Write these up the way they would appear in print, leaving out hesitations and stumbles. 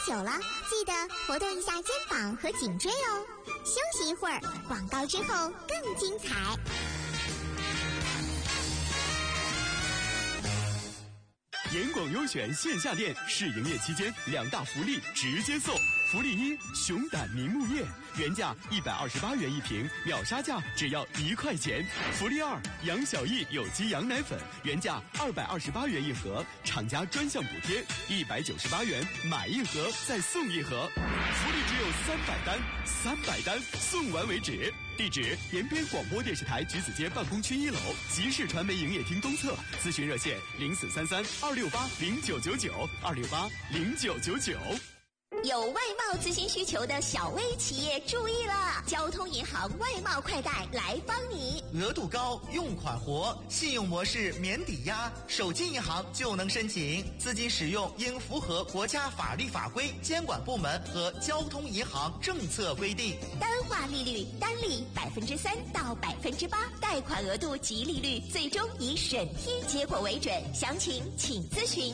久了，记得活动一下肩膀和颈椎哦。休息一会儿，广告之后更精彩。 严广优选线下店试营业期间2大福利直接送。福利1：熊胆明目叶，原价128元一瓶，秒杀价只要1块钱。福利2：杨小艺有机羊奶粉，原价228元一盒，厂家专项补贴198元，买一盒再送一盒。福利只有300单送完为止。地址：延边广播电视台橘子街办公区1楼，集市传媒营业厅东侧。咨询热线：0433-268-0999，268-0999。 有外贸咨询需求的小微企业注意了，交通银行外贸快贷来帮你。 额度高，用款活，信用模式免抵押，手机银行就能申请。资金使用应符合国家法律法规、监管部门和交通银行政策规定。 单化利率单利3%到8%，贷款额度及利率最终以审批结果为准。详情请咨询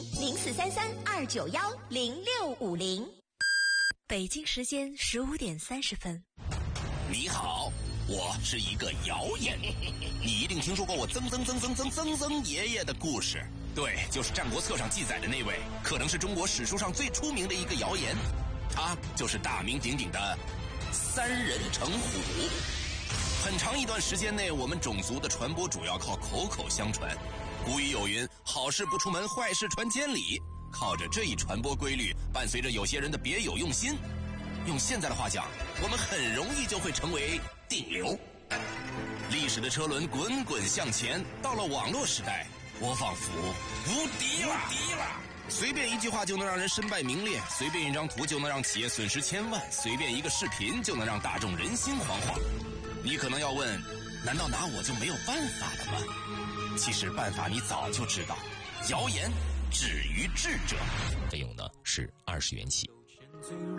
0433-291-0650。 北京时间15点30分。 你好，我是一个谣言。你一定听说过我曾爷爷的故事。对，就是《战国策》上记载的那位，可能是中国史书上最出名的一个谣言。他就是大名鼎鼎的3人成虎。很长一段时间内，我们种族的传播主要靠口口相传。古语有云：好事不出门，坏事传千里。靠着这一传播规律，伴随着有些人的别有用心，用现在的话讲，我们很容易就会成为顶流。历史的车轮滚滚向前，到了网络时代，我仿佛无敌了。随便一句话就能让人身败名裂，随便一张图就能让企业损失千万，随便一个视频就能让大众人心惶惶。你可能要问，难道拿我就没有办法了吗？其实办法你早就知道，谣言止于智者。 费用呢是20元起。